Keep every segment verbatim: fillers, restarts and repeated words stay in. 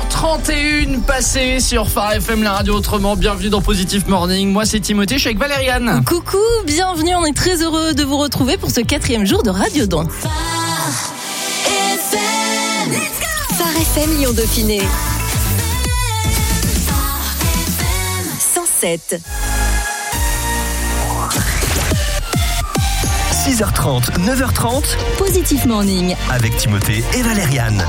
heures trente et une passées sur Phare F M, la radio autrement. Bienvenue dans Positive Morning. Moi, c'est Timothée, je suis avec Valériane. Coucou, bienvenue. On est très heureux de vous retrouver pour ce quatrième jour de Radiodon. Phare F M. Phare F M Lyon Dauphiné. cent sept. six heures trente, neuf heures trente, Positive Morning avec Timothée et Valériane.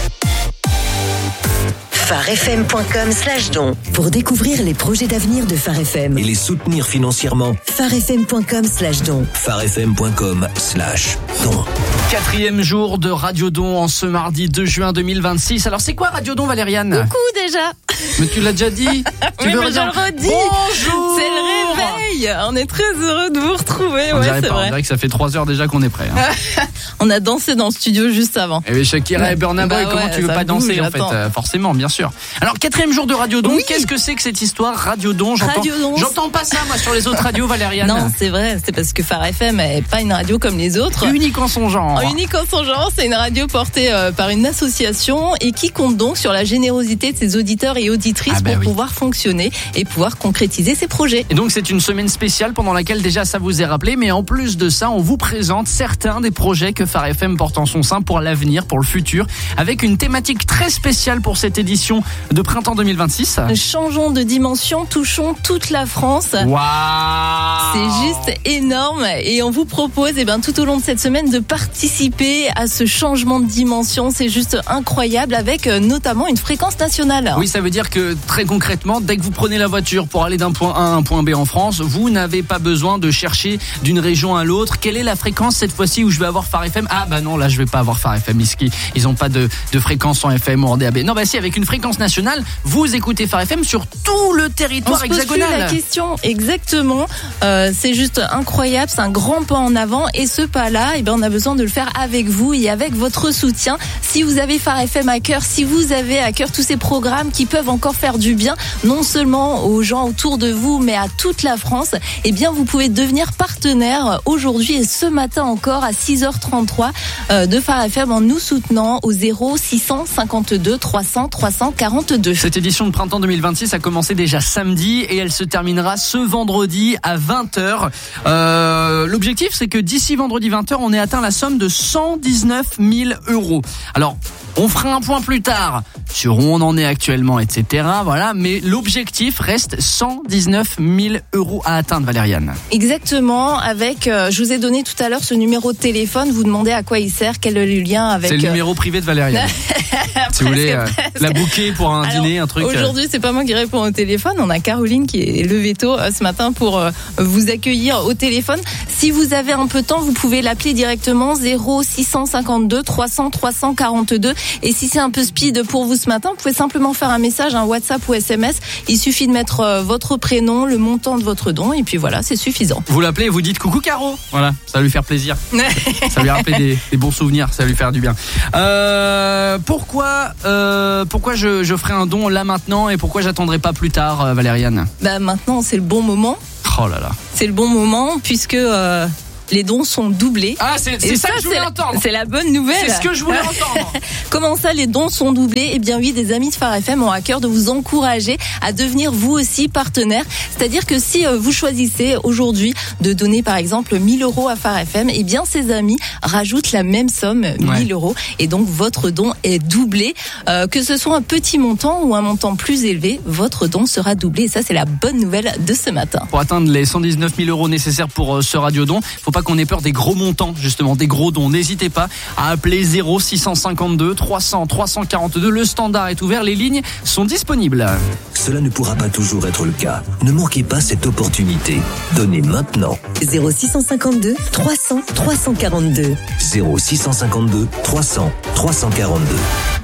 pharefm.com slash don pour découvrir les projets d'avenir de Phare F M Et les soutenir financièrement. pharefm.com slash don pharefm.com slash don. Quatrième jour de Radiodon en ce mardi deux juin deux mille vingt-six. Alors, c'est quoi Radiodon, Valériane? Coucou déjà. Mais tu l'as déjà dit. Tu Oui, veux mais je redire le redis. Bonjour. C'est le réveil. On est très heureux de vous retrouver. On Ouais, dirait c'est pas, on vrai. dirait que ça fait trois heures déjà qu'on est prêt. Hein. On a dansé dans le studio juste avant. Et oui, Shakira et Burna Boy, Bah comment ouais, tu veux ça pas danser bouge, en fait attends. euh, Forcément, bien sûr. Alors, quatrième jour de Radiodon, Oui. qu'est-ce que c'est que cette histoire Radiodon? J'entends, Radiodon. j'entends pas ça moi sur les autres radios, Valériane. Non, c'est vrai. C'est parce que Phare F M est pas une radio comme les autres. Unique en son genre. Unique en son genre, c'est une radio portée euh, par une association et qui compte donc sur la générosité de ses auditeurs et auditrices Ah bah pour oui. pouvoir fonctionner et pouvoir concrétiser ses projets. Et donc c'est une semaine spéciale pendant laquelle déjà ça vous est rappelé, mais en plus de ça, on vous présente certains des projets que Phare F M porte en son sein pour l'avenir, pour le futur, avec une thématique très spéciale pour cette édition de printemps deux mille vingt-six. Changeons de dimension, touchons toute la France. Waouh! C'est juste énorme et on vous propose eh ben, tout au long de cette semaine de participer à ce changement de dimension. C'est juste incroyable avec euh, notamment une fréquence nationale. Oui, ça veut dire que très concrètement, dès que vous prenez la voiture pour aller d'un point A à un point B en France, vous n'avez pas besoin de chercher d'une région à l'autre. Quelle est la fréquence cette fois-ci où je vais avoir Phare F M? Ah bah non, là je vais pas avoir Phare F M. Ils, ils ont pas de, de fréquence en F M ou en D A B. Non bah si, avec une fréquence nationale, vous écoutez Phare F M sur tout le territoire On se pose plus hexagonal. la question, exactement. Euh, c'est juste incroyable, c'est un grand pas en avant et ce pas-là, eh ben, on a besoin de le faire avec vous et avec votre soutien. Si vous avez Phare F M à cœur, si vous avez à cœur tous ces programmes qui peuvent encore faire du bien, non seulement aux gens autour de vous, mais à toute la France, eh bien, vous pouvez devenir partenaire aujourd'hui et ce matin encore à six heures trente-trois euh, de Phare F M en nous soutenant au zéro six cent cinquante-deux trois cents trois cent quarante-deux. Cette édition de printemps deux mille vingt-six a commencé déjà samedi et elle se terminera ce vendredi à vingt heures. Euh, l'objectif, c'est que d'ici vendredi vingt heures, on ait atteint la somme de cent dix-neuf mille euros. Alors, on fera un point plus tard sur où on en est actuellement, et cetera. Voilà, mais l'objectif reste cent dix-neuf mille euros à atteindre, Valériane. Exactement, avec, euh, je vous ai donné tout à l'heure ce numéro de téléphone, vous demandez à quoi il sert, quel est le lien avec... C'est le euh, numéro privé de Valériane. Si vous voulez euh, presque. la booker pour un Alors, dîner, un truc. Aujourd'hui, c'est pas moi qui réponds au téléphone. On a Caroline qui est levée tôt euh, ce matin pour euh, vous accueillir au téléphone. Si vous avez un peu de temps, vous pouvez l'appeler directement zéro six cent cinquante-deux trois cents trois cent quarante-deux. Et si c'est un peu speed pour vous ce matin, vous pouvez simplement faire un message, un WhatsApp ou S M S. Il suffit de mettre euh, votre prénom, le montant de votre don, et puis voilà, c'est suffisant. Vous l'appelez et vous dites coucou Caro. Voilà, ça va lui faire plaisir. Ça va lui rappeler des, des bons souvenirs, ça va lui faire du bien. Euh, pourquoi, euh, pourquoi je, je ferai un don là maintenant et pourquoi j'attendrai pas plus tard, euh, Valériane? Bah maintenant, c'est le bon moment. Oh là là. C'est le bon moment puisque euh, les dons sont doublés. Ah, c'est, c'est Et ça, que je voulais c'est la, entendre. c'est la bonne nouvelle. C'est ce que je voulais entendre. Comment ça, les dons sont doublés? Eh bien oui, des amis de Phare F M ont à cœur de vous encourager à devenir vous aussi partenaire. C'est-à-dire que si vous choisissez aujourd'hui de donner par exemple mille euros à Phare F M, eh bien ces amis rajoutent la même somme, mille Ouais. euros, et donc votre don est doublé. Euh, que ce soit un petit montant ou un montant plus élevé, votre don sera doublé. Et ça, c'est la bonne nouvelle de ce matin. Pour atteindre les cent dix-neuf mille euros nécessaires pour euh, ce radiodon, faut pas qu'on ait peur des gros montants, justement, des gros dons. N'hésitez pas à appeler zéro six cent cinquante-deux trois cents trois cent quarante-deux. Le standard est ouvert, les lignes sont disponibles. Cela ne pourra pas toujours être le cas. Ne manquez pas cette opportunité. Donnez maintenant. zéro six cent cinquante-deux trois cents trois cent quarante-deux. zéro six cent cinquante-deux trois cents trois cent quarante-deux.